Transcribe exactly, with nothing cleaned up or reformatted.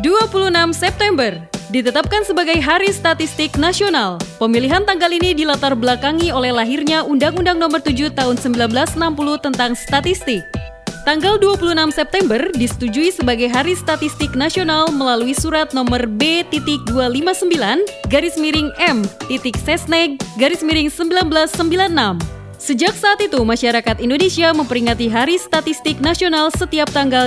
dua puluh enam September ditetapkan sebagai Hari Statistik Nasional. Pemilihan tanggal ini dilatar belakangi oleh lahirnya Undang-Undang Nomor tujuh Tahun seribu sembilan ratus enam puluh tentang statistik. Tanggal dua puluh enam September disetujui sebagai Hari Statistik Nasional melalui surat nomor B dua lima sembilan garis miring M Sesneg garis miring seribu sembilan ratus sembilan puluh enam. Sejak saat itu, masyarakat Indonesia memperingati Hari Statistik Nasional setiap tanggal